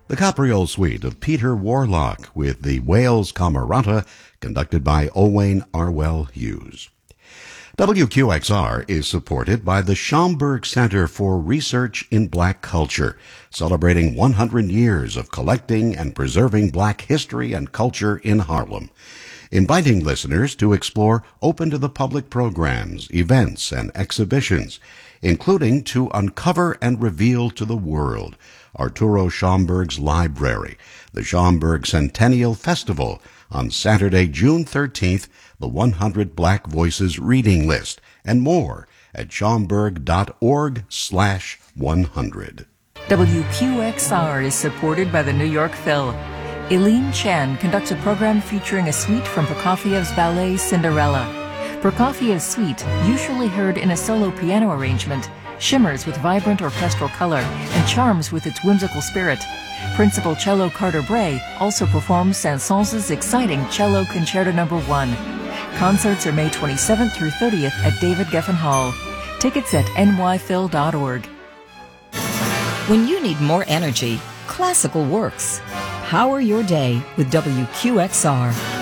The Capriole Suite of Peter Warlock with the Wales Camerata, conducted by Owain Arwell Hughes. WQXR is supported by the Schomburg Center for Research in Black Culture, celebrating 100 years of collecting and preserving black history and culture in Harlem, inviting listeners to explore open-to-the-public programs, events, and exhibitions, including to uncover and reveal to the world Arturo Schomburg's library, the Schomburg Centennial Festival, on Saturday, June 13th, the 100 Black Voices Reading List, and more at schomburg.org/100. WQXR is supported by the New York Phil. Eileen Chan conducts a program featuring a suite from Prokofiev's ballet Cinderella. Prokofiev's suite, usually heard in a solo piano arrangement, shimmers with vibrant orchestral color and charms with its whimsical spirit. Principal cello Carter Bray also performs Saint-Saëns' exciting Cello Concerto No. 1. Concerts are May 27th through 30th at David Geffen Hall. Tickets at nyphil.org. When you need more energy, classical works. Power your day with WQXR.